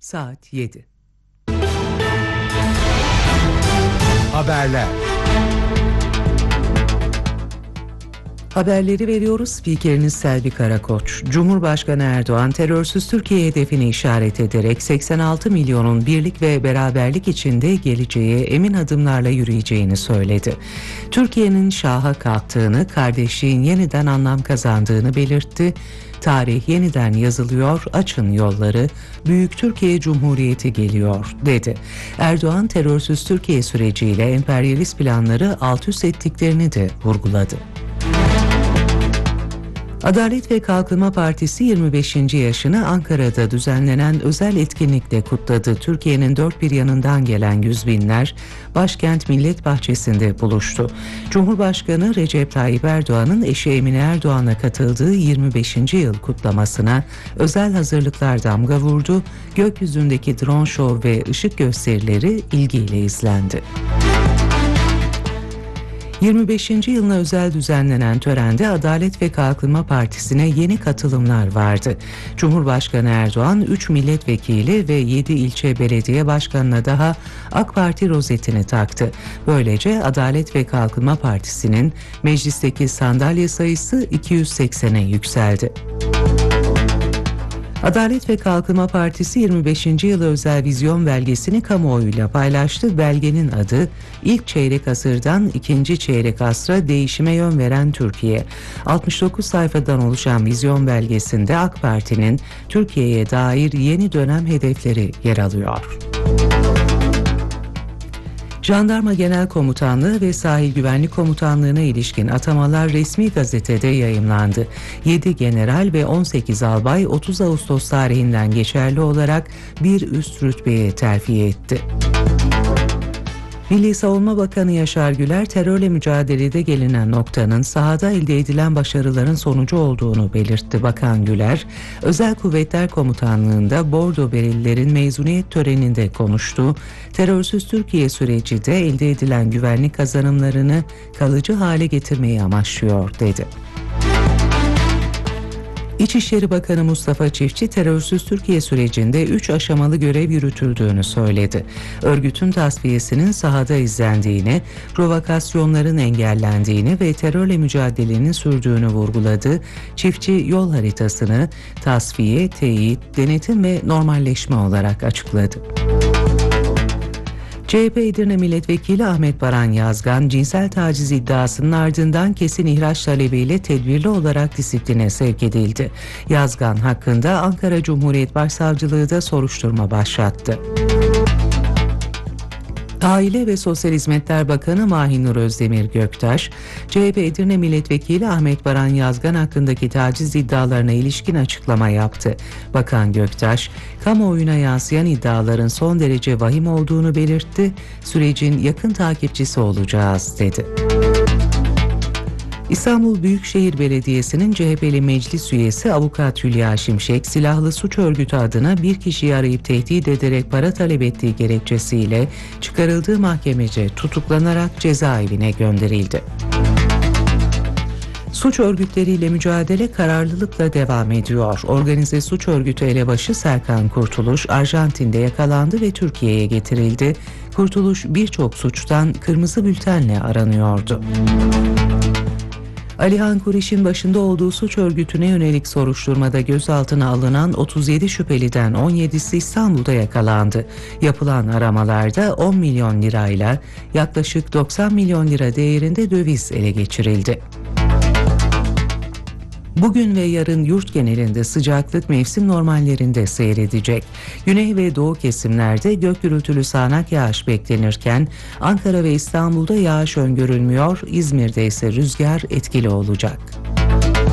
Saat 7. Haberler. Haberleri veriyoruz. Spikeriniz Selvi Karakoç. Cumhurbaşkanı Erdoğan terörsüz Türkiye hedefini işaret ederek 86 milyonun birlik ve beraberlik içinde geleceğe emin adımlarla yürüyeceğini söyledi. Türkiye'nin şaha kalktığını, kardeşliğin yeniden anlam kazandığını belirtti. Tarih yeniden yazılıyor, açın yolları, Büyük Türkiye Cumhuriyeti geliyor, dedi. Erdoğan terörsüz Türkiye süreciyle emperyalist planları alt üst ettiklerini de vurguladı. Adalet ve Kalkınma Partisi 25. yaşını Ankara'da düzenlenen özel etkinlikle kutladı. Türkiye'nin dört bir yanından gelen yüz binler başkent Millet Bahçesi'nde buluştu. Cumhurbaşkanı Recep Tayyip Erdoğan'ın eşi Emine Erdoğan'a katıldığı 25. yıl kutlamasına özel hazırlıklar damga vurdu. Gökyüzündeki drone show ve ışık gösterileri ilgiyle izlendi. 25. yılına özel düzenlenen törende Adalet ve Kalkınma Partisi'ne yeni katılımlar vardı. Cumhurbaşkanı Erdoğan 3 milletvekili ve 7 ilçe belediye başkanına daha AK Parti rozetini taktı. Böylece Adalet ve Kalkınma Partisi'nin meclisteki sandalye sayısı 280'e yükseldi. Adalet ve Kalkınma Partisi 25. yılı özel vizyon belgesini kamuoyuyla paylaştı. Belgenin adı "İlk çeyrek asırdan ikinci çeyrek asra değişime yön veren Türkiye". 69 sayfadan oluşan vizyon belgesinde AK Parti'nin Türkiye'ye dair yeni dönem hedefleri yer alıyor. Jandarma Genel Komutanlığı ve Sahil Güvenlik Komutanlığı'na ilişkin atamalar resmi gazetede yayımlandı. 7 general ve 18 albay 30 Ağustos tarihinden geçerli olarak bir üst rütbeye terfi etti. Milli Savunma Bakanı Yaşar Güler, terörle mücadelede gelinen noktanın sahada elde edilen başarıların sonucu olduğunu belirtti. Bakan Güler, Özel Kuvvetler Komutanlığı'nda Bordo Berelilerin mezuniyet töreninde konuştu. Terörsüz Türkiye süreci de elde edilen güvenlik kazanımlarını kalıcı hale getirmeyi amaçlıyor, dedi. İçişleri Bakanı Mustafa Çiftçi, terörsüz Türkiye sürecinde 3 aşamalı görev yürütüldüğünü söyledi. Örgütün tasfiyesinin sahada izlendiğini, provokasyonların engellendiğini ve terörle mücadelenin sürdüğünü vurguladı. Çiftçi yol haritasını tasfiye, teyit, denetim ve normalleşme olarak açıkladı. CHP Edirne Milletvekili Ahmet Baran Yazgan, cinsel taciz iddiasının ardından kesin ihraç talebiyle tedbirli olarak disipline sevk edildi. Yazgan hakkında Ankara Cumhuriyet Başsavcılığı da soruşturma başlattı. Aile ve Sosyal Hizmetler Bakanı Mahinur Özdemir Göktaş, CHP Edirne Milletvekili Ahmet Baran Yazgan hakkındaki taciz iddialarına ilişkin açıklama yaptı. Bakan Göktaş, kamuoyuna yansıyan iddiaların son derece vahim olduğunu belirtti, sürecin yakın takipçisi olacağız, dedi. İstanbul Büyükşehir Belediyesi'nin CHP'li meclis üyesi avukat Hülya Şimşek, silahlı suç örgütü adına bir kişiyi arayıp tehdit ederek para talep ettiği gerekçesiyle çıkarıldığı mahkemece tutuklanarak cezaevine gönderildi. Suç örgütleriyle mücadele kararlılıkla devam ediyor. Organize suç örgütü elebaşı Serkan Kurtuluş, Arjantin'de yakalandı ve Türkiye'ye getirildi. Kurtuluş birçok suçtan kırmızı bültenle aranıyordu. Alihan Kuriş'in başında olduğu suç örgütüne yönelik soruşturmada gözaltına alınan 37 şüpheliden 17'si İstanbul'da yakalandı. Yapılan aramalarda 10 milyon lirayla yaklaşık 90 milyon lira değerinde döviz ele geçirildi. Bugün ve yarın yurt genelinde sıcaklık mevsim normallerinde seyredecek. Güney ve doğu kesimlerde gök gürültülü sağanak yağış beklenirken Ankara ve İstanbul'da yağış öngörülmüyor, İzmir'de ise rüzgar etkili olacak.